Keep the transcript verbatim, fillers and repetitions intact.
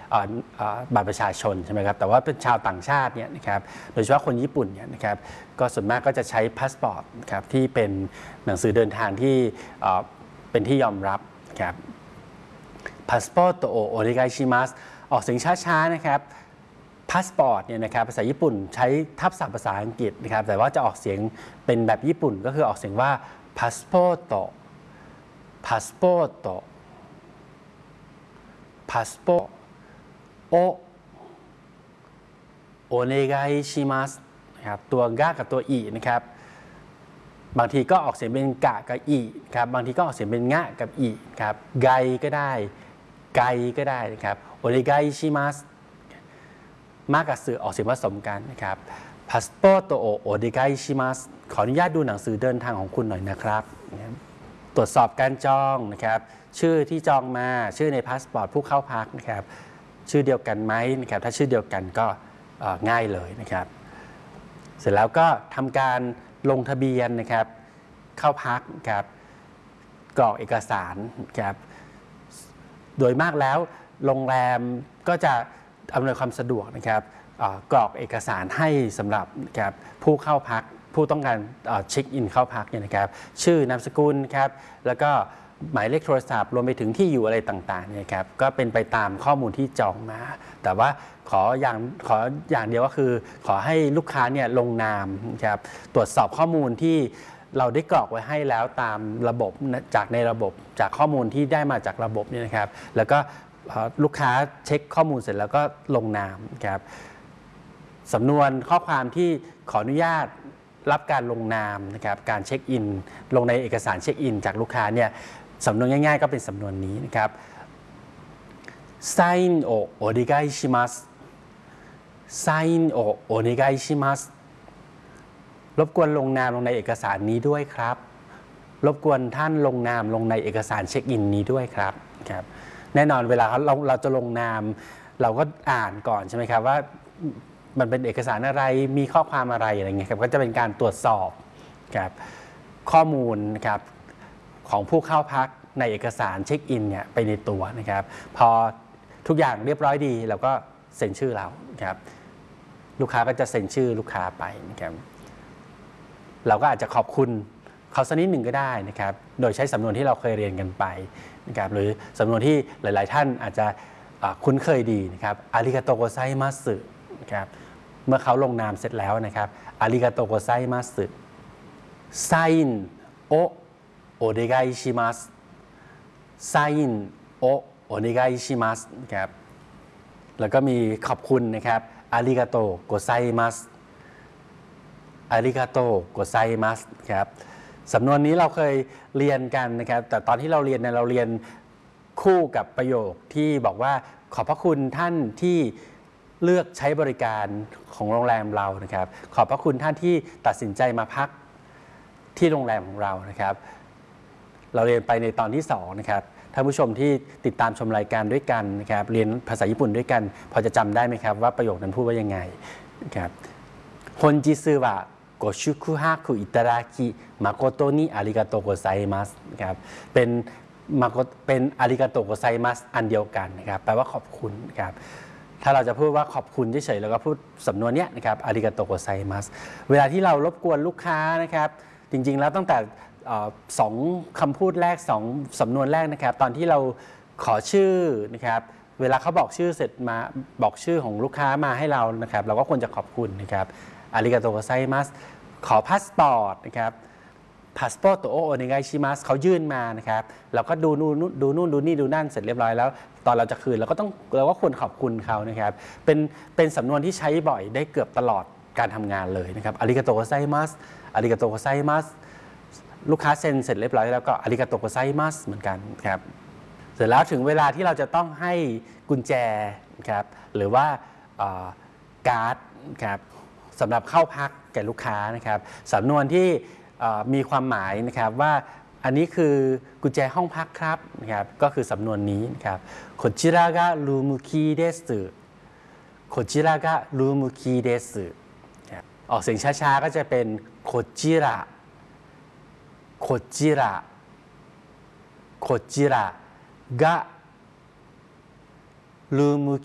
บัตรประชาชนใช่ไหมครับแต่ว่าเป็นชาวต่างชาติเนี่ยนะครับโดยเฉพาะคนญี่ปุ่นเนี่ยนะครับก็ส่วนมากก็จะใช้พาสปอร์ตนะครับที่เป็นหนังสือเดินทางที่เป็นที่ยอมรับนะครับพาสปอร์ตโอโอริไกชิมัสออกเสียงช้าๆนะครับพาสปอร์ตเนี่ยนะครับภาษาญี่ปุ่นใช้ทับศัพท์ภาษาอังกฤษนะครับแต่ว่าจะออกเสียงเป็นแบบญี่ปุ่นก็คือออกเสียงว่าพาสปอร์ตพาสปอร์ตพาสปอร์ตโอโอเนไกชิมัสนะครับตัวกะกับตัวอีนะครับบางทีก็ออกเสียงเป็นกะกับอีครับบางทีก็ออกเสียงเป็นงะกับอีครับไกก็ได้ไกก็ได้นะครับโอเนไกชิมัสมากกับสื่อออกเสียงผสมกันนะครับพาสปอร์ตโอโอเนไกชิมัสขออนุญาตดูหนังสือเดินทางของคุณหน่อยนะครับตรวจสอบการจองนะครับชื่อที่จองมาชื่อในพาสปอร์ตผู้เข้าพักนะครับชื่อเดียวกันไหมนะครับถ้าชื่อเดียวกันก็ง่ายเลยนะครับเสร็จแล้วก็ทำการลงทะเบียนนะครับเข้าพักครับกรอกเอกสารครับโดยมากแล้วโรงแรมก็จะอำนวยความสะดวกนะครับกรอกเอกสารให้สำหรับครับผู้เข้าพักผู้ต้องการเช็คอินเข้าพักเนี่ยนะครับชื่อนามสกุลครับแล้วก็หมายเลขโทรศัพท์รวมไปถึงที่อยู่อะไรต่างๆเนี่ยครับก็เป็นไปตามข้อมูลที่จองมาแต่ว่าขออย่างขออย่างเดียวก็คือขอให้ลูกค้าเนี่ยลงนามครับตรวจสอบข้อมูลที่เราได้กรอกไว้ให้แล้วตามระบบจากในระบบจากข้อมูลที่ได้มาจากระบบเนี่ยนะครับแล้วก็ลูกค้าเช็คข้อมูลเสร็จแล้วก็ลงนามครับสำนวนข้อความที่ขออนุญาตรับการลงนามนะครับการเช็คอินลงในเอกสารเช็คอินจากลูกค้าเนี่ยสำนวนง่ายๆก็เป็นสำนวนนี้นะครับไซน์โอโอเนไกชิมัสไซน์โอโอเนไกชิมัสรบกวนลงนามลงในเอกสารนี้ด้วยครับรบกวนท่านลงนามลงในเอกสารเช็คอินนี้ด้วยครับครับแน่นอนเวลาเราเราจะลงนามเราก็อ่านก่อนใช่ไหมครับว่ามันเป็นเอกสารอะไรมีข้อความอะไรอะไรเงี้ยครับก็จะเป็นการตรวจสอบครับข้อมูลครับของผู้เข้าพักในเอกสารเช็คอินเนี่ยไปในตัวนะครับพอทุกอย่างเรียบร้อยดีเราก็เซ็นชื่อเราครับลูกค้าก็จะเซ็นชื่อลูกค้าไปนะครับเราก็อาจจะขอบคุณเขาสักนิดหนึ่งก็ได้นะครับโดยใช้สำนวนที่เราเคยเรียนกันไปนะครับหรือสำนวนที่หลายๆท่านอาจจะคุ้นเคยดีนะครับอาริกาโตโกไซมัสนะครับเมื่อเขาลงนามเสร็จแล้วนะครับอาริกาโตโกไซมัสไซน์โอโอเนไกชิมัสไซน์โอโอเนไกชิมัสครับแล้วก็มีขอบคุณนะครับอาริกาโตโกไซมัสอาริกาโตโกไซมัสครับสำนวนนี้เราเคยเรียนกันนะครับแต่ตอนที่เราเรียนเนี่ยเราเรียนคู่กับประโยคที่บอกว่าขอบพระคุณท่านที่เลือกใช้บริการของโรงแรมเรานะครับขอบพระคุณท่านที่ตัดสินใจมาพักที่โรงแรมของเรานะครับเราเรียนไปในตอนที่สองนะครับท่านผู้ชมที่ติดตามชมรายการด้วยกันนะครับเรียนภาษาญี่ปุ่นด้วยกันพอจะจำได้ไหมครับว่าประโยคนั้นพูดว่ายังไงนะครับฮอนจิซึวะโกชุคุฮาคุอิตาราคิมาโกโตนิอาริกาโตโกไซมัสนะครับเป็นมาโกเป็นอาริกาโตโกไซมัสอันเดียวกันนะครับแปลว่าขอบคุณครับถ้าเราจะพูดว่าขอบคุณเฉยๆแล้วก็พูดสำนวนนี้นะครับอาริกาโตโกไซมัสเวลาที่เรารบกวนลูกค้านะครับจริงๆแล้วตั้งแต่สองคำพูดแรกสองสำนวนแรกนะครับตอนที่เราขอชื่อนะครับเวลาเขาบอกชื่อเสร็จมาบอกชื่อของลูกค้ามาให้เรานะครับเราก็ควรจะขอบคุณนะครับอาริกาโตโกไซมัสขอพาสปอร์ตนะครับพาสปอร์ตโอโอเนไกชิมัสเขายื่นมานะครับเราก็ดูนู่นดูนู่นดูนี่ดูนั่นเสร็จเรียบร้อยแล้วตอนเราจะคืนเราก็ต้องเราก็ควรขอบคุณเขานะครับเป็นเป็นสำนวนที่ใช้บ่อยได้เกือบตลอดการทำงานเลยนะครับอาริกาโตโกไซมัสอาริกาโตโกไซมัสลูกค้าเซ็นเสร็จเรียบร้อยแล้วก็อาริกาโตโกไซมัสเหมือนกันครับเสร็จแล้วถึงเวลาที่เราจะต้องให้กุญแจครับหรือว่าการ์ดครับสำหรับเข้าพักแก่ลูกค้านะครับสำนวนที่มีความหมายนะครับว่าอันนี้คือกุญแจห้องพักครับนะครับก็คือสำนวนนี้นะครับโคจิระกะรูมุคิเดสึโคจิระกะรูมุคิเดสึออกเสียงช้าๆก็จะเป็นโคจิระโคจิระโคจิระกะรูมุ